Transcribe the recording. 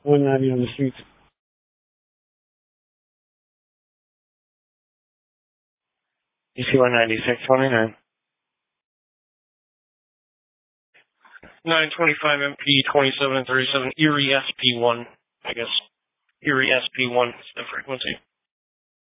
190 on the streets. DC 19629. 925 MP 27 and 37 Erie SP1, I guess. Erie SP1 is the frequency.